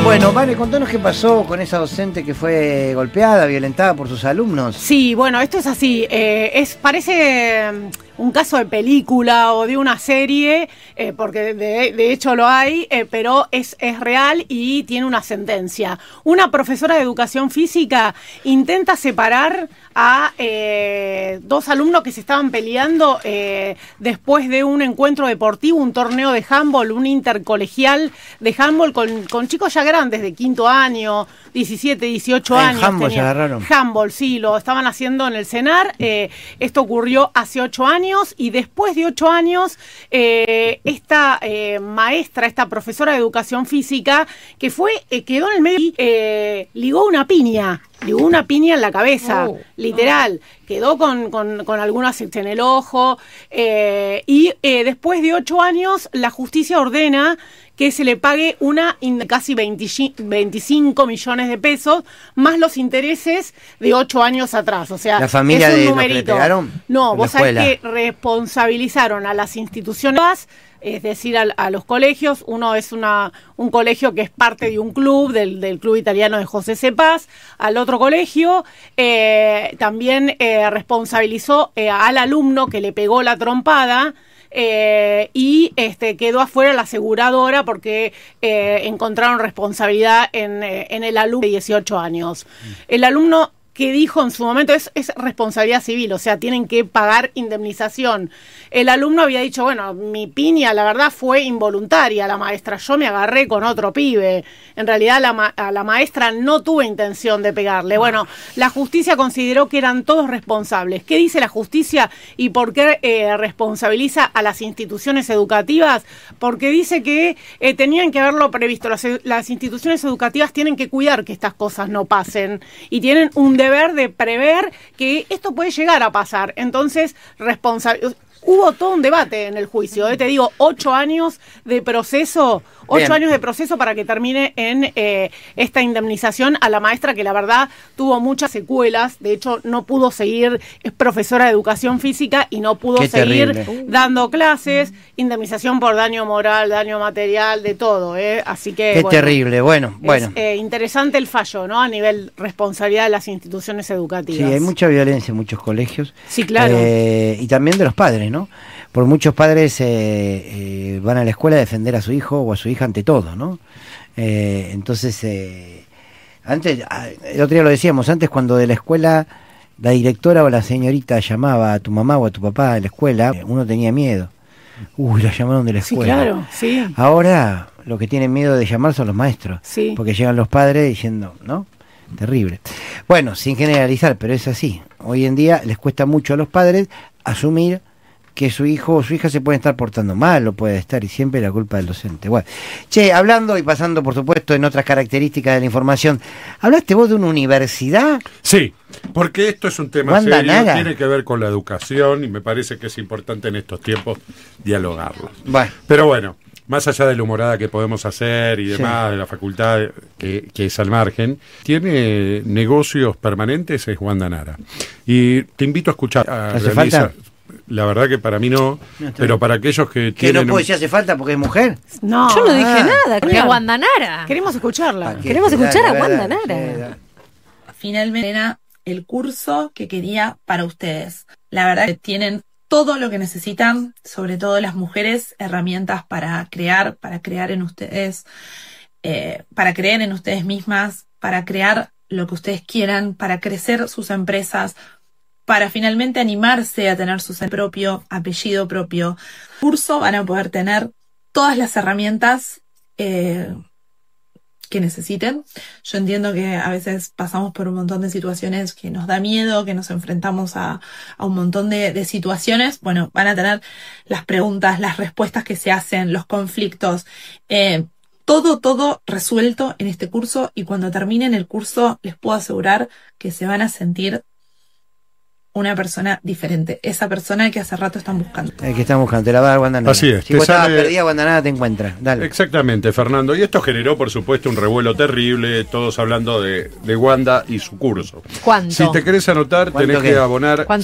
Bueno, Vale, contanos qué pasó con esa docente que fue golpeada, violentada por sus alumnos. Sí, bueno, esto es así. Parece un caso de película o de una serie, porque de hecho lo hay, pero es real y tiene una sentencia. Una profesora de educación física intenta separar a dos alumnos que se estaban peleando después de un encuentro deportivo, un torneo de handball, un intercolegial de handball con chicos ya grandes de quinto año, 17, 18 años. Handball se agarraron. Handball, sí, lo estaban haciendo en el CENAR. Esto ocurrió hace 8 años y después de 8 años esta maestra, esta profesora de educación física que quedó en el medio y ligó una piña en la cabeza, literal. Quedó con algunas en el ojo y después de 8 años la justicia ordena que se le pague casi 25 millones de pesos, más los intereses de 8 años atrás. O sea, ¿la familia es un de numerito? Los que le pegaron? No, vos sabés que responsabilizaron a las instituciones, es decir, a los colegios. Uno es un colegio que es parte de un club, del club italiano de José Cepaz. Al otro colegio también responsabilizó al alumno que le pegó la trompada, y quedó afuera la aseguradora porque encontraron responsabilidad en el alumno de 18 años. El alumno que dijo en su momento es responsabilidad civil, o sea, tienen que pagar indemnización. El alumno había dicho, bueno, mi piña, la verdad, fue involuntaria, la maestra, yo me agarré con otro pibe. En realidad, a la maestra no tuve intención de pegarle. Bueno, la justicia consideró que eran todos responsables. ¿Qué dice la justicia y por qué responsabiliza a las instituciones educativas? Porque dice que tenían que haberlo previsto. Las instituciones educativas tienen que cuidar que estas cosas no pasen y tienen un deber de prever que esto puede llegar a pasar. Entonces, hubo todo un debate en el juicio, te digo, 8 años de proceso, 8 años de proceso para que termine en esta indemnización a la maestra, que la verdad tuvo muchas secuelas. De hecho, no pudo seguir, es profesora de educación física y no pudo seguir dando clases. Indemnización por daño moral, daño material, de todo, así que qué terrible. Bueno. Es interesante el fallo, ¿no? A nivel responsabilidad de las instituciones educativas. Sí, hay mucha violencia en muchos colegios. Sí, claro. Y también de los padres, ¿no? Por muchos padres van a la escuela a defender a su hijo o a su hija ante todo, ¿no? Entonces, antes, el otro día lo decíamos, antes cuando de la escuela la directora o la señorita llamaba a tu mamá o a tu papá de la escuela, uno tenía miedo. La llamaron de la escuela. Sí, claro, sí. Ahora lo que tienen miedo de llamar son los maestros, sí, porque llegan los padres diciendo, ¿no? Terrible. Bueno, sin generalizar, pero es así. Hoy en día les cuesta mucho a los padres asumir que su hijo o su hija se puede estar portando mal, o puede estar, y siempre la culpa del docente. Bueno, hablando y pasando, por supuesto, en otras características de la información, ¿hablaste vos de una universidad? Sí, porque esto es un tema Wanda serio, Nara. Tiene que ver con la educación y me parece que es importante en estos tiempos dialogarlo. Bueno. Pero bueno, más allá de la humorada que podemos hacer y demás, de la facultad que es al margen, tiene negocios permanentes, es Wanda Nara. Y te invito a escuchar. ¿Hace falta? La verdad que para mí no, pero para aquellos que ¿Que tienen... no puede decir hace falta porque es mujer? No, yo no dije nada, porque Wanda Nara. Queremos escucharla. Queremos escuchar a Wanda Nara. Finalmente era el curso que quería para ustedes. La verdad que tienen todo lo que necesitan, sobre todo las mujeres, herramientas para crear en ustedes, para creer en ustedes mismas, para crear lo que ustedes quieran, para crecer sus empresas, para finalmente animarse a tener su propio apellido propio. Curso van a poder tener todas las herramientas que necesiten. Yo entiendo que a veces pasamos por un montón de situaciones que nos da miedo, que nos enfrentamos a un montón de situaciones. Bueno, van a tener las preguntas, las respuestas que se hacen, los conflictos, todo resuelto en este curso, y cuando terminen el curso les puedo asegurar que se van a sentir una persona diferente, esa persona que hace rato están buscando. El que están buscando, te la va a dar Wanda Nara. Así es. Si vos estabas perdida, Wanda Nara te encuentra. Dale. Exactamente, Fernando. Y esto generó, por supuesto, un revuelo terrible, todos hablando de Wanda y su curso. ¿Cuánto? Si te querés anotar, tenés que abonar